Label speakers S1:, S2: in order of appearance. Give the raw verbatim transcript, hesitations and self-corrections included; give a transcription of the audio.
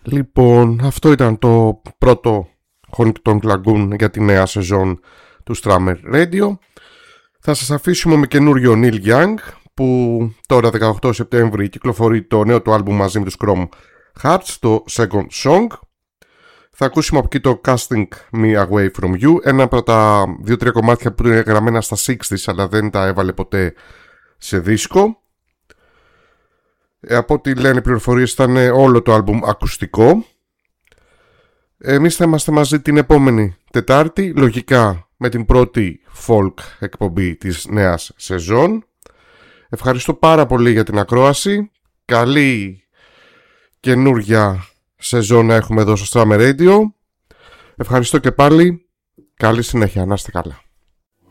S1: Λοιπόν, αυτό ήταν το πρώτο Honky Tonk Lagoon για τη νέα σεζόν του Strammer Radio. Θα σας αφήσουμε με καινούριο Neil Young, που τώρα δεκαοκτώ Σεπτέμβρη κυκλοφορεί το νέο του άλμπουμ μαζί με τους Chrome Hearts, το Second Song. Θα ακούσουμε από εκεί το Casting Me Away From You, ένα από τα δύο-τρία κομμάτια που είναι γραμμένα στα εξήντα αλλά δεν τα έβαλε ποτέ σε δίσκο. Ε, από ό,τι λένε οι πληροφορίες ήταν όλο το άλμπουμ ακουστικό. Εμείς θα είμαστε μαζί την επόμενη Τετάρτη, λογικά με την πρώτη folk εκπομπή της νέας σεζόν. Ευχαριστώ πάρα πολύ για την ακρόαση. Καλή καινούργια σεζόν να έχουμε εδώ στο Strammer Radio. Ευχαριστώ και πάλι. Καλή συνέχεια. Να είστε καλά.